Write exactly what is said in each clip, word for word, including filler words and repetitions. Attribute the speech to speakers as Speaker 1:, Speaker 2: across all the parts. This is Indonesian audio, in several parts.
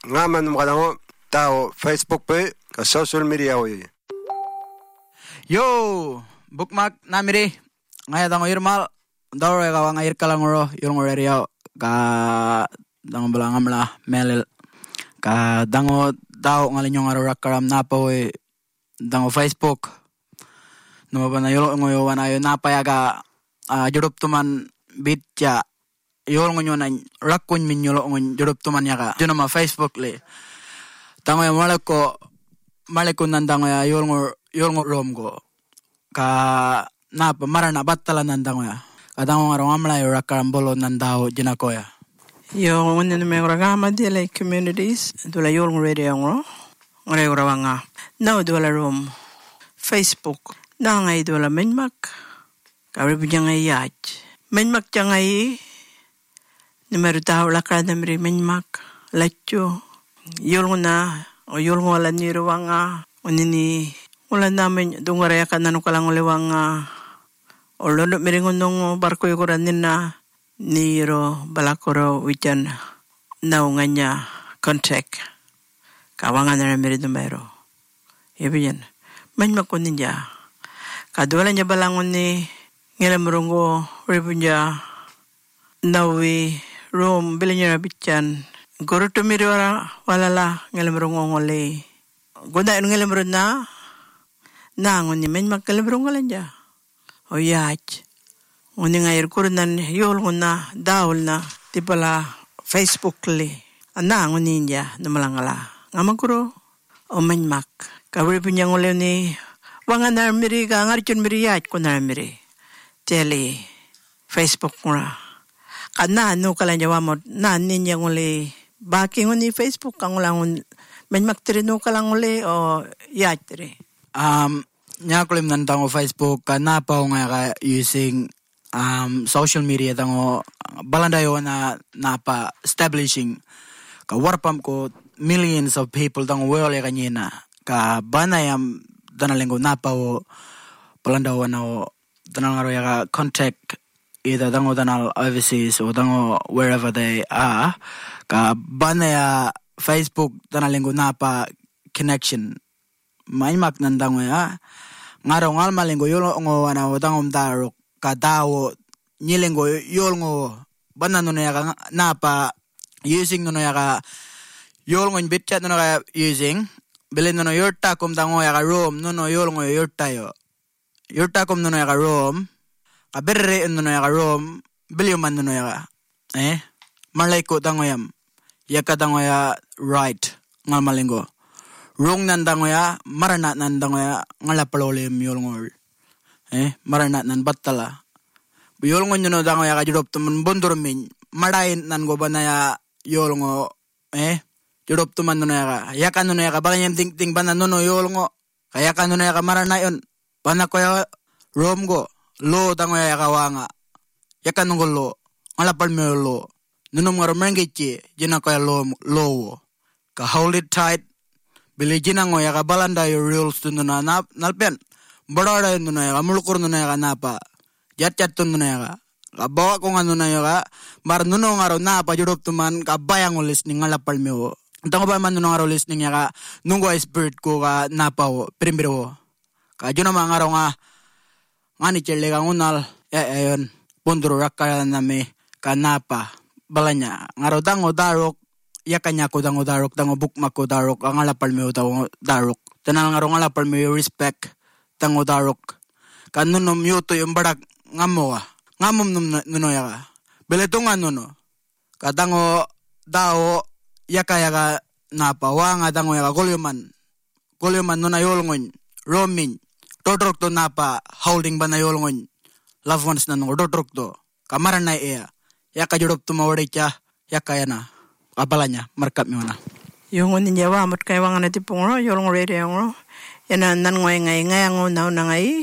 Speaker 1: ngaman mo kadango tao Facebook pe ka social media o.
Speaker 2: Yo, bookmark namiri ngaya dango irmal dawre ka wang air kalangoro yung area ka dango belangam lah melil ka dango daw ngalinyong arurakaram napaw dango Facebook no ba na yolo ngoyo wana yo napayaga uh, jurup tuman bitya yol ngonyo na rakun min yolo ngon jurup tuman yaka juno ma Facebook le dango ya malako malako nandango ya yol ngor yol ngor romgo ka napa marana battala nandango ya kadang ngaro amla yo rakaram bolo nandao jinako ya
Speaker 3: yo ngono me ragama de like communities dola yol ngor radio ngro ngre rawanga now dola rom Facebook na ngai dola menmak kawri bujangay yaj menmak jangay numero tao lakada mri menmak lacho yol ngona o yol ngola ni rawanga onini wala namin dungara ka nanu kalang ulewanga o lolo miringon nung barko yukuran nina niro balakoro wijan naunganya contact kawangan na miri numero ibiyan man makunin niya kadwala niya balangon ni ngilamurungo ribunya nawi room bilin niya bityan goro tumiri wala walala ngilamurungo ngoli gunda yung ngilamurun na nangon ni men magkalibrong alanja o yach uni ngair kurunan yol nguna daul na tipala Facebook li anangon ninja numalangala ngamakuro o men mak kawri punyang ulew ni wangan narmiri ka ngarchun miri yach ko narmiri teli Facebook ngura kana no kalanja wamo na ninja nguli baki nguni Facebook kang ulangon men mak trino kalang uli o yach tri
Speaker 2: um nyakulim nantango Facebook ka napaw nga ka using um social media tango balandayo na napa establishing ka warpam ko millions of people tango world ya kanyina ka banayam danalengo napaw balandaw na danal ngaro ya ka contact either tango danal overseas o tango wherever they are ka banaya Facebook danalengo napa connection may mak nandango ya ngaro ngal malengo yolo ngo wana utangom darok kadawo nyilengo yol ngo banano na ka napa using no ya ka yol ngo bitchat no ka using belen no yorta kom dango ya ka room no no yol ngo yorta yo yorta kom no ya ka room ka berre no ya ka room bilyo man no ya ka eh malay ko dango yam ya ka dango ya right ngal malengo wrong nandango ya marana nandango ya ngala palole miyol ngol eh marana nan battala yol ngo no dango ya kajurop tuman bondur min marain nan go banaya yol ngo eh jurop tuman no ya ya kan no ya ka baganyam ting ting banan no yol ngo kaya kan no ya ka marana yon banak ko ya rom go lo dango ya kawanga ya kan ngo lo ngala pal miyol lo nunum ngaro mengeche jina ko ya lo lo ka hold it tight bili jinango ya ka balanda yo rules tu na nap nalpen badara no na ya mulkur no na ya napa jat jat tu no ya ka bawa ko ngano na ya ka mar no ngaro na pa jurop tuman ka bayang listening ngala palmeo tango ba man no ngaro listening ya ka nunggo spirit ko ka napa o primero ka juna mangaro nga ngani chelle ka ngunal ya ayon pondro rakka na me ka napa balanya ngaro dango darok ya kanya ko dango darok dango bukmak ko darok ang alapal mo daw darok tanang ngaro alapal mo respect dango darok kanunom yuto yung barak ngamo ngamom num nuno ya ka beletong ano no kadango dao ya kaya ka napawa nga dango ya ka golyoman golyoman no na yolngon roaming totrok to napa holding ba na yolngon loved ones na no totrok to kamaran na iya ya ka jurop to mawari cha ya kaya na apalanya markap mi mana
Speaker 3: yung unin jawa mut kay wanga na tipong ro yung radio ngro yana nan ngoy ngay ngay ngo naw na ngay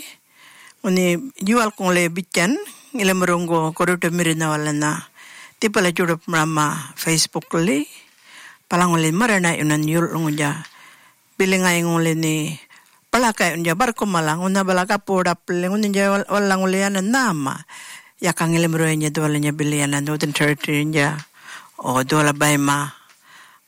Speaker 3: uni jual kong le bityan ilamurungo koruto mirina wala na tipala jurop mrama Facebook li palang uli marana yunan yul ngja bilingay ngole ni palakay unja barko malang una balaka poda pling unin ja walang uli yana nama yakang ilamuro niya dwala niya bilian na noten thirty niya o dola bay ma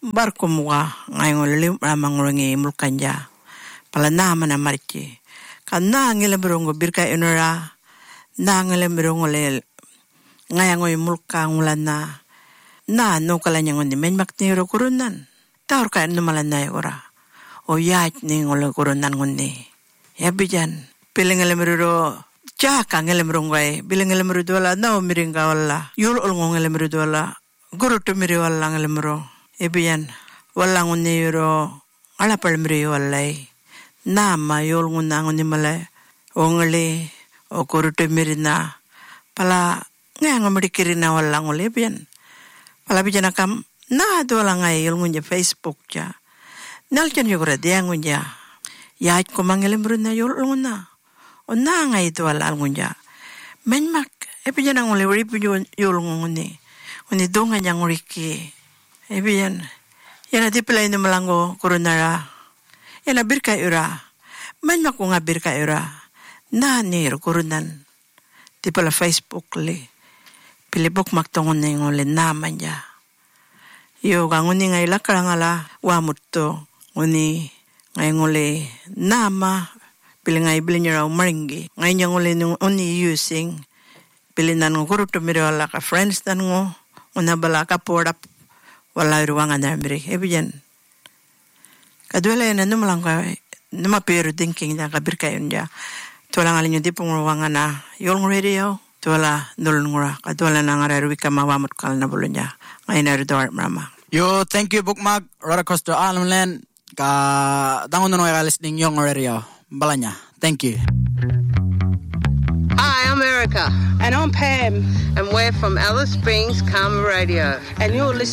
Speaker 3: barko muka ngayon lilim ramang rangi mulkanja pala nama na marci kana ngile berongo birka inora na ngile berongo le ngayon mulka ngulana na no kala nyangon di men makni ro kurunan taur ka no malana ora o yat ni ngol kurunan ngundi ya bijan piling ngile mero Jaka ngele merungway, bilang ngele meru dola, nao miringga wala, yul ulngo ngele meru dola, guru tu miri wala ngele meru, ebiyan, wala nguni yuro, ala pal miri walay, nama yul nguna nguni malay, o ngeli, o guru tu miri na, pala ngaya ngamirikiri na wala nguli, ebiyan, pala bijan akam, na dola ngay yul ngunya Facebook ja, naljan yugura dia ngunya, yaaj ko mangele meru na yul nguna, o na nga ito wala ngunja. Menmak, epi yan ang uli, ripi yulong nguni. Uni dunga niyang uriki. Epi yan. Yan ati pala ino malango kurunara. Yan na birka ura. Menmak ko nga birka ura. Na niro kurunan. Ti pala Facebook li. Pilipok maktongon na yung uli naman niya. Yo, kang uni nga ilakara nga la, wamut to. Uni, ngayong uli, nama, Pili nga ibili niya raw maringi. Ngayon niya uli nung uni using. Pili na nung kuro tumiri wala ka friends na nung una bala ka porap. Wala iruwangan na miri. Ebi yan. Kadwala yan na numalang ka. Numapiro thinking na kabir kayo niya. Tuwala nga linyo di pong ruwangan na. Yolong radio. Tuwala nulong nga. Kadwala na nga rarwi ka mawamot ka na bulo niya. Ngayon na rin mama.
Speaker 2: Yo, thank you, Bookmark. Rara Costa Alamlen. Ka tangon nung nga listening yung radio. Balanya. Thank you.
Speaker 4: Hi, I'm Erica.
Speaker 5: And I'm Pam.
Speaker 4: And we're from Alice Springs Karma Radio.
Speaker 5: And you're listening